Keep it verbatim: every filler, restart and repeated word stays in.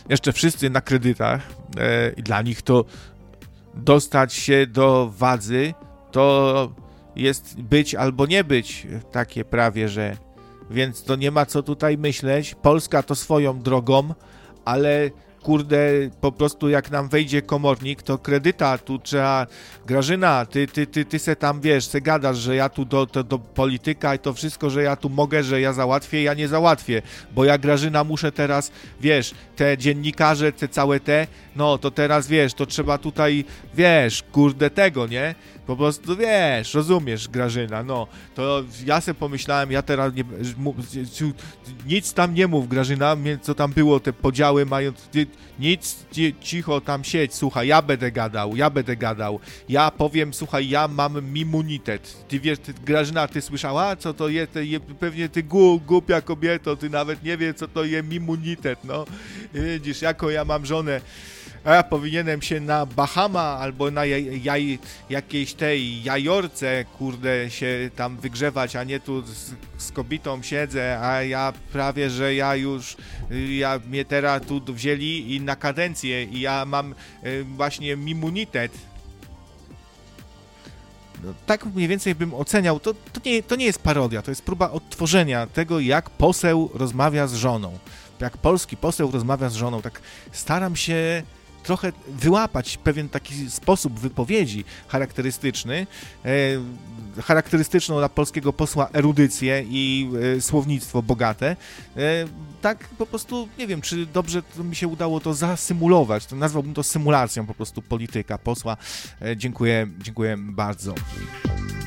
jeszcze wszyscy na kredytach e, i dla nich to dostać się do władzy to jest być albo nie być, takie prawie, że więc to nie ma co tutaj myśleć. Polska to swoją drogą, ale kurde, po prostu jak nam wejdzie komornik, to kredyta, tu trzeba, Grażyna, ty, ty, ty, ty se tam, wiesz, se gadasz, że ja tu do, do, do polityka i to wszystko, że ja tu mogę, że ja załatwię, ja nie załatwię, bo ja, Grażyna, muszę teraz, wiesz, te dziennikarze, te całe te, no to teraz, wiesz, to trzeba tutaj, wiesz, kurde tego, nie? Po prostu, wiesz, rozumiesz, Grażyna, no, to ja se pomyślałem, ja teraz nie, nic tam nie mów, Grażyna, co tam było, te podziały mają, nic, cicho tam siedź, słuchaj, ja będę gadał, ja będę gadał, ja powiem, słuchaj, ja mam immunitet, ty wiesz, ty, Grażyna, ty słyszała, co to jest, je, pewnie ty gu, głupia kobieto, ty nawet nie wiesz, co to jest immunitet, no, widzisz, jaką ja mam żonę, a ja powinienem się na Bahama albo na jaj, jaj, jakiejś tej jajorce, kurde, się tam wygrzewać, a nie tu z, z kobietą siedzę, a ja prawie, że ja już, ja mnie teraz tu wzięli i na kadencję i ja mam y, właśnie immunitet. No, tak mniej więcej bym oceniał, to, to, nie, to nie jest parodia, to jest próba odtworzenia tego, jak poseł rozmawia z żoną. Jak polski poseł rozmawia z żoną, tak staram się trochę wyłapać pewien taki sposób wypowiedzi charakterystyczny, e, charakterystyczną dla polskiego posła erudycję i e, słownictwo bogate. E, tak po prostu, nie wiem, czy dobrze to mi się udało to zasymulować, to nazwałbym to symulacją po prostu polityka, posła. E, dziękuję, dziękuję bardzo.